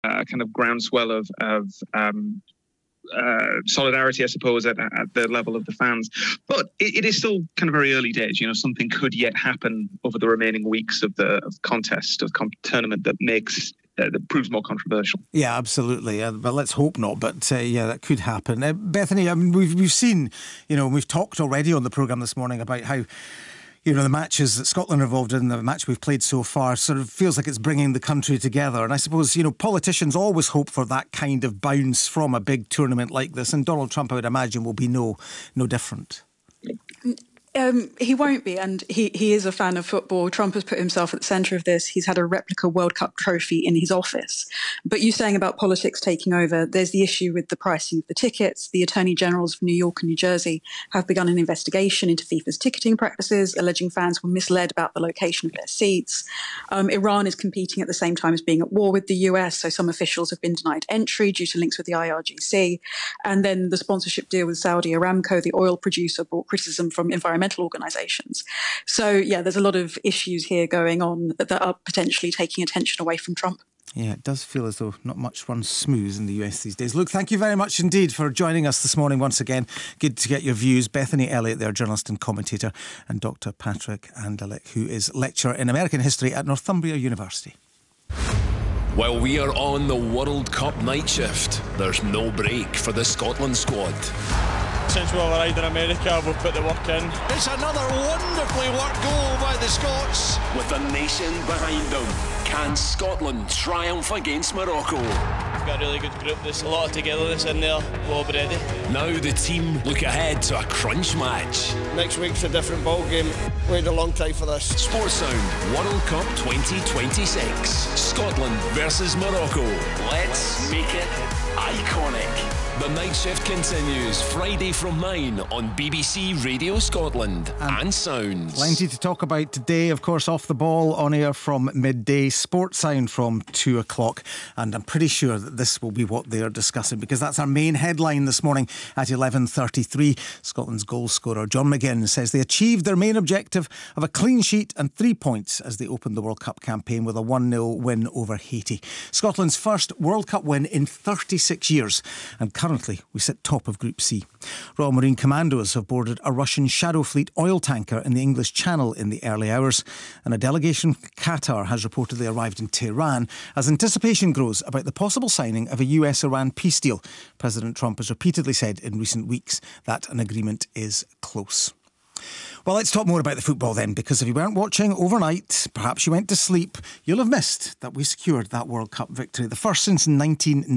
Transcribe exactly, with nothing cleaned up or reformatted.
a kind of groundswell of, of um, uh, solidarity, I suppose, at, at the level of the fans. But it, it is still kind of very early days. You know, something could yet happen over the remaining weeks of the of contest, of comp- tournament that makes uh, that proves more controversial. Yeah, absolutely. Uh, but let's hope not. But uh, yeah, that could happen. Uh, Bethany, I mean, we've we've seen, you know, we've talked already on the programme this morning about how, you know, the matches that Scotland are involved in, the match we've played so far, sort of feels like it's bringing the country together. And I suppose, you know, politicians always hope for that kind of bounce from a big tournament like this. And Donald Trump, I would imagine, will be no no different. Um, he won't be, and he, he is a fan of football. Trump has put himself at the centre of this. He's had a replica World Cup trophy in his office. But you saying about politics taking over, there's the issue with the pricing of the tickets. The Attorney Generals of New York and New Jersey have begun an investigation into FIFA's ticketing practices, alleging fans were misled about the location of their seats. Um, Iran is competing at the same time as being at war with the U S, so some officials have been denied entry due to links with the I R G C. And then the sponsorship deal with Saudi Aramco, the oil producer, brought criticism from environmental organisations. So, yeah, there's a lot of issues here going on that are potentially taking attention away from Trump. Yeah, it does feel as though not much runs smooth in the U S these days. Look, thank you very much indeed for joining us this morning once again. Good to get your views. Bethany Elliott there, journalist and commentator, and Doctor Patrick Andalik, who is lecturer in American history at Northumbria University. While we are on the World Cup night shift, there's no break for the Scotland squad. Since we arrived in America, we've put the work in. It's another wonderfully worked goal by the Scots. With the nation behind them, can Scotland triumph against Morocco? We've got a really good group. There's a lot of togetherness in there. We're all ready. Now the team look ahead to a crunch match. Next week's a different ball game. Waited a long time for this. Sports Sound World Cup twenty twenty-six. Scotland versus Morocco. Let's make it iconic. The night shift continues Friday from nine on B B C Radio Scotland and, and Sounds. Plenty to talk about today, of course. Off the Ball on air from midday, Sports Sound from two o'clock, and I'm pretty sure that this will be what they are discussing, because that's our main headline this morning at eleven thirty-three. Scotland's goal scorer John McGinn says they achieved their main objective of a clean sheet and three points as they opened the World Cup campaign with a one nil win over Haiti. Scotland's first World Cup win in thirty-six years, and currently we sit top of Group C. Royal Marine Commandos have boarded a Russian Shadow Fleet oil tanker in the English Channel in the early hours, and a delegation from Qatar has reportedly arrived in Tehran as anticipation grows about the possible signing of a U S Iran peace deal. President Trump has repeatedly said in recent weeks that an agreement is close. Well, let's talk more about the football then, because if you weren't watching overnight, perhaps you went to sleep, you'll have missed that we secured that World Cup victory, the first since nineteen ninety.